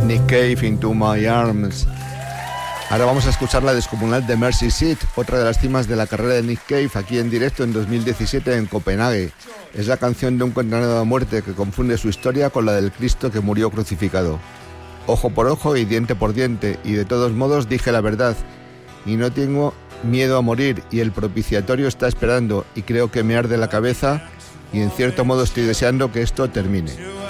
Nick Cave, Into My Arms. Ahora vamos a escuchar la descomunal de Mercy Seat, otra de las cimas de la carrera de Nick Cave, aquí en directo en 2017 en Copenhague. Es la canción de un condenado a muerte que confunde su historia con la del Cristo que murió crucificado. Ojo por ojo y diente por diente, y de todos modos dije la verdad, y no tengo miedo a morir, y el propiciatorio está esperando, y creo que me arde la cabeza, y en cierto modo estoy deseando que esto termine.